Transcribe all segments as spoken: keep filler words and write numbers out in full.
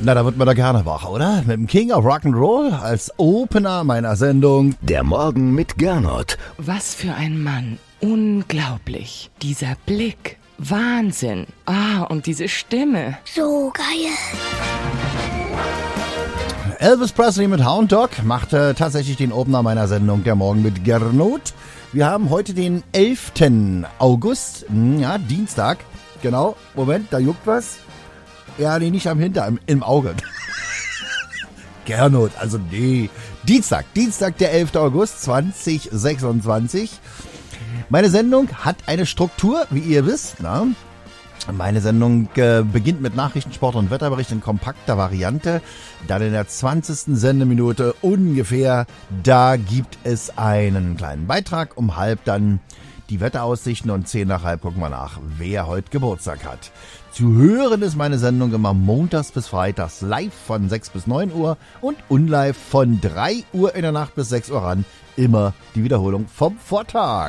Na, da wird man da gerne wach, oder? Mit dem King of Rock'n'Roll als Opener meiner Sendung. Der Morgen mit Gernot. Was für ein Mann. Unglaublich. Dieser Blick. Wahnsinn. Ah, und diese Stimme. So geil. Elvis Presley mit Hound Dog machte tatsächlich den Opener meiner Sendung Der Morgen mit Gernot. Wir haben heute den elften August, ja, Dienstag. Genau, Moment, da juckt was. Ja, nee, nicht am Hinter, im, im Auge. Gernot, also nee. Dienstag, Dienstag, der elfte August zweitausendsechsundzwanzig. Meine Sendung hat eine Struktur, wie ihr wisst, na? Meine Sendung äh, beginnt mit Nachrichten, Sport und Wetterbericht in kompakter Variante. Dann in der zwanzigsten Sendeminute ungefähr, da gibt es einen kleinen Beitrag. Um halb dann die Wetteraussichten und zehn nach halb gucken wir nach, wer heute Geburtstag hat. Zu hören ist meine Sendung immer montags bis freitags live von sechs bis neun Uhr und unlive von drei Uhr in der Nacht bis sechs Uhr ran. Immer die Wiederholung vom Vortag.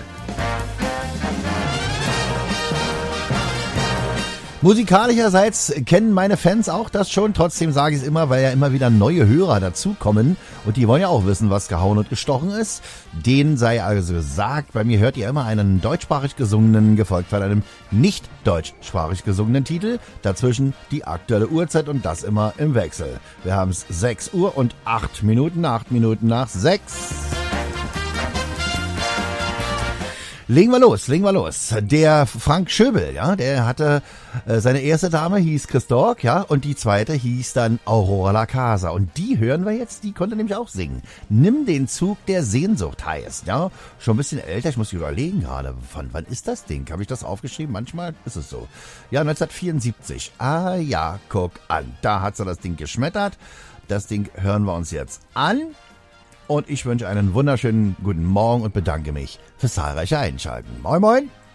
Musikalischerseits kennen meine Fans auch das schon, trotzdem sage ich es immer, weil ja immer wieder neue Hörer dazukommen und die wollen ja auch wissen, was gehauen und gestochen ist. Denen sei also gesagt, bei mir hört ihr immer einen deutschsprachig gesungenen, gefolgt von einem nicht deutschsprachig gesungenen Titel, dazwischen die aktuelle Uhrzeit und das immer im Wechsel. Wir haben es sechs Uhr und acht Minuten, acht Minuten nach sechs. Legen wir los, legen wir los. Der Frank Schöbel, ja, der hatte, äh, seine erste Dame hieß Chris Dork, ja, und die zweite hieß dann Aurora La Casa. Und die hören wir jetzt, die konnte nämlich auch singen. Nimm den Zug der Sehnsucht heißt, ja. Schon ein bisschen älter, ich muss überlegen gerade, von wann ist das Ding? Habe ich das aufgeschrieben? Manchmal ist es so. Ja, neunzehnhundertvierundsiebzig. Ah ja, guck an, da hat sie das Ding geschmettert. Das Ding hören wir uns jetzt an. Und ich wünsche einen wunderschönen guten Morgen und bedanke mich fürs zahlreiche Einschalten. Moin, moin.